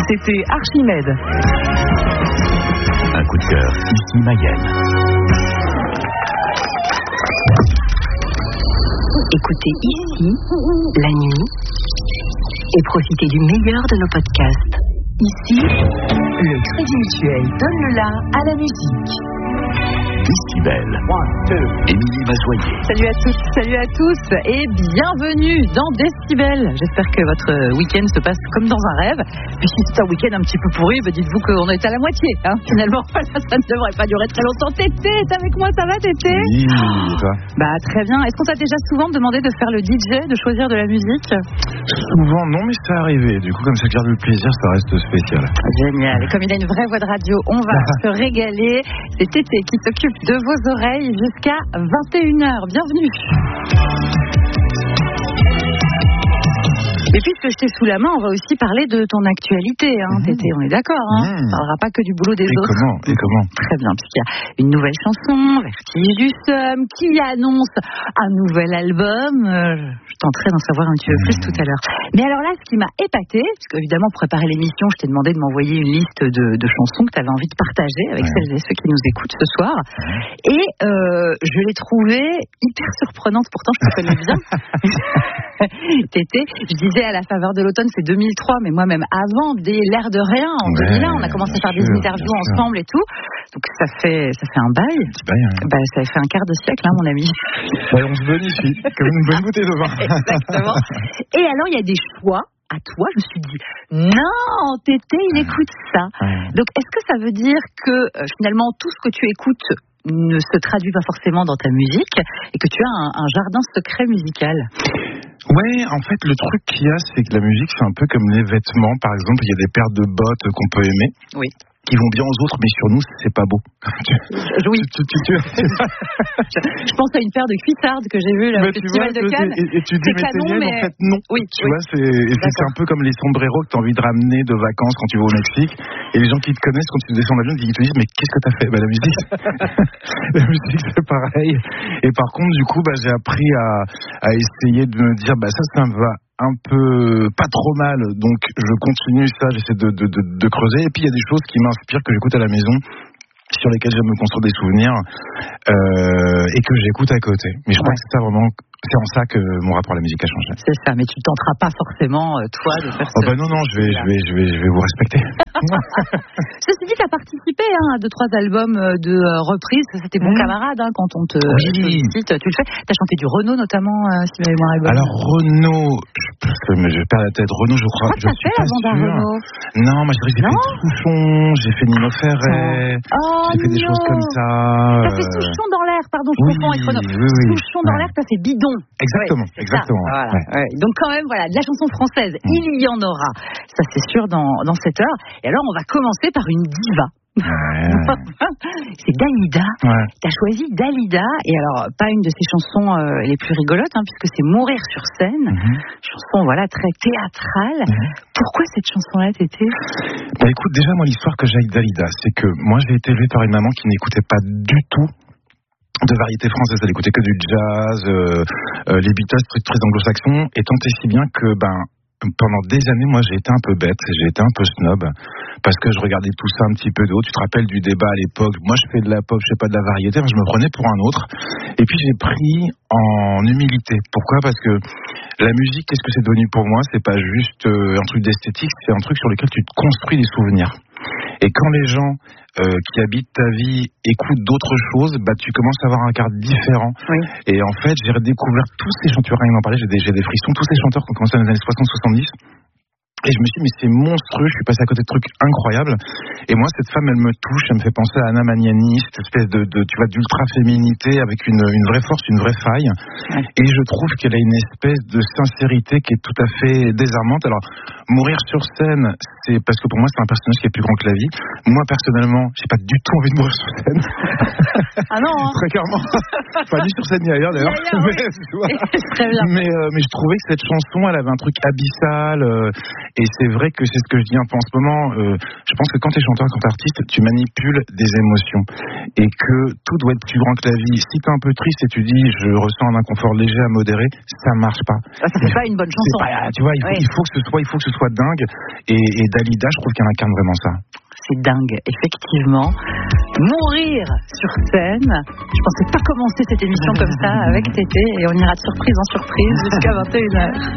C'était Archimède. Un coup de cœur, ici Mayenne. Écoutez ici, la nuit, et profitez du meilleur de nos podcasts. Ici, le Crédit Mutuel donne le la à la musique. Décibel. Émilie Mazoyer. Salut à toutes, salut à tous et bienvenue dans Décibel. J'espère que votre week-end se passe comme dans un rêve. Puis si c'est un week-end un petit peu pourri, dites-vous qu'on est à la moitié. Finalement, ça ne devrait pas durer très longtemps. Tété, t'es avec moi, ça va Tété? Oui, et toi? Très bien. Est-ce qu'on t'a déjà souvent demandé de faire le DJ, de choisir de la musique? Souvent non, mais c'est arrivé. Du coup, comme ça garde le plaisir, ça reste spécial. Génial. Et comme il a une vraie voix de radio, on va se régaler. C'est Tété qui s'occupe de vos oreilles jusqu'à 21h. Bienvenue. Et puisque je t'ai sous la main, on va aussi parler de ton actualité, Tété, on est d'accord, On ne parlera pas que du boulot des autres. Et comment Très bien, puisqu'il y a une nouvelle chanson, Vertige du Seum, qui annonce un nouvel album. Je tenterai d'en savoir un petit peu plus tout à l'heure. Mais alors là, ce qui m'a épaté, parce qu'évidemment, pour préparer l'émission, je t'ai demandé de m'envoyer une liste de chansons que tu avais envie de partager avec celles et ceux qui nous écoutent ce soir. Et je l'ai trouvée hyper surprenante, pourtant je te connais bien. Tété, je disais à la faveur de l'automne, c'est 2003, mais moi-même avant, dès l'air de rien, en 2001, on a commencé à faire des interviews ensemble et tout. Donc ça fait un bail. Ça fait un quart de siècle, mon ami. On se bonifie, comme une bonne bouteille de vin. Exactement. Et alors, il y a des choix. À toi, je me suis dit, non, Tété, il écoute ça. Donc, est-ce que ça veut dire que finalement, tout ce que tu écoutes ne se traduit pas forcément dans ta musique et que tu as un jardin secret musical? Ouais, en fait, le truc qu'il y a, c'est que la musique, c'est un peu comme les vêtements. Par exemple, il y a des paires de bottes qu'on peut aimer. Oui. Qui vont bien aux autres, mais sur nous, c'est pas beau. Oui. Je pense à une paire de cuissardes que j'ai vues là, au Festival de Cannes. Et tu dis, mais en fait, non. Oui, tu vois, c'est un peu comme les sombreros que tu as envie de ramener de vacances quand tu vas au Mexique. Et les gens qui te connaissent, quand tu descends l'avion, ils te disent, mais qu'est-ce que tu as fait? La musique. La musique, c'est pareil. Et par contre, du coup, j'ai appris à essayer de me dire, ça me va un peu pas trop mal, donc je continue ça, j'essaie de creuser, et puis il y a des choses qui m'inspirent, que j'écoute à la maison, sur lesquelles j'aime me construire des souvenirs, et que j'écoute à côté. Mais je crois que c'est ça vraiment, c'est en ça que mon rapport à la musique a changé. C'est ça, mais tu ne tenteras pas forcément, toi, de faire ça. Non, je vais vous respecter. Ceci dit, tu as participé à 2-3 albums de reprise, c'était bon camarade, quand on te sollicite, tu le fais. Tu as chanté du Renaud notamment, si ma mémoire est bonne. Alors Renaud, je perds la tête, Renaud, je crois. Je suis pas sûre. Renaud. Non, moi j'ai fait Souchon, j'ai fait Nino Ferret, j'ai fait des choses comme ça. T'as fait Souchon dans l'air, pardon, je confonds avec Renaud. Souchon dans l'air, t'as fait Bidon. Exactement. Voilà. Ouais. Donc quand même, de la chanson française, il y en aura. Ça c'est sûr dans cette heure. Et alors on va commencer par une diva. C'est Dalida. T'as choisi Dalida, et alors pas une de ses chansons les plus rigolotes, puisque c'est Mourir sur scène, chanson très théâtrale. Pourquoi cette chanson-là, Tété? Écoute, déjà moi l'histoire que j'ai avec Dalida, c'est que moi j'ai été élevé par une maman qui n'écoutait pas du tout de variété française, elle écoutait que du jazz, les Beatles très anglo-saxons, et tant et si bien que pendant des années, moi j'ai été un peu bête, j'ai été un peu snob, parce que je regardais tout ça un petit peu de haut. Tu te rappelles du débat à l'époque, moi je fais de la pop, je fais pas de la variété, je me prenais pour un autre, et puis j'ai pris en humilité. Pourquoi? Parce que la musique, qu'est-ce que c'est devenu pour moi? C'est pas juste un truc d'esthétique, c'est un truc sur lequel tu te construis des souvenirs. Et quand les gens qui habitent ta vie écoutent d'autres choses, tu commences à avoir un regard différent. Et en fait, j'ai redécouvert tous ces chanteurs, rien d'en parler, j'ai des frissons, tous ces chanteurs qui ont commencé dans les années 60-70. Et je me suis dit, mais c'est monstrueux, je suis passé à côté de trucs incroyables. Et moi, cette femme, elle me touche, elle me fait penser à Anna Magnani, cette espèce d'ultra-féminité avec une vraie force, une vraie faille. Et je trouve qu'elle a une espèce de sincérité qui est tout à fait désarmante. Alors, Mourir sur scène, c'est parce que pour moi, c'est un personnage qui est plus grand que la vie. Moi, personnellement, j'ai pas du tout envie de mourir sur scène. Ah non, Très clairement. Pas ni sur scène ni ailleurs, d'ailleurs. Très bien. Mais je trouvais que cette chanson, elle avait un truc abyssal. Et c'est vrai que c'est ce que je dis un peu en ce moment. Je pense que quand t'es chanteur, quand t'es artiste, tu manipules des émotions. Et que tout doit être plus grand que la vie. Si t'es un peu triste et tu dis je ressens un inconfort léger à modéré, ça marche pas. Ça fait pas une bonne chanson. Tu vois, il faut que ce soit dingue. Et Dalida, je trouve qu'elle incarne vraiment ça. C'est dingue, effectivement. Mourir sur scène. Je pensais pas commencer cette émission comme ça avec Tété et on ira de surprise en surprise jusqu'à 21h.